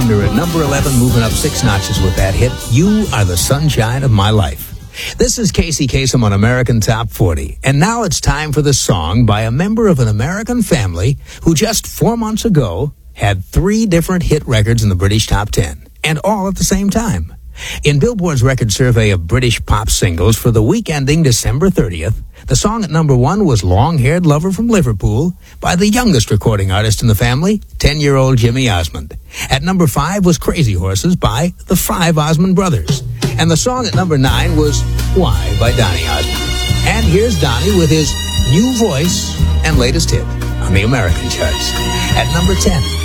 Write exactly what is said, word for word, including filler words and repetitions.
Wonder at number eleven, moving up six notches with that hit, You Are the Sunshine of My Life. This is Casey Kasem on American Top forty. And now it's time for the song by a member of an American family who just four months ago had three different hit records in the British Top ten, and all at the same time. In Billboard's record survey of British pop singles for the week ending December thirtieth, the song at number one was Long-Haired Lover from Liverpool by the youngest recording artist in the family, ten-year-old Jimmy Osmond. At number five was Crazy Horses by the five Osmond Brothers. And the song at number nine was Why by Donny Osmond. And here's Donny with his new voice and latest hit on the American charts. At number ten.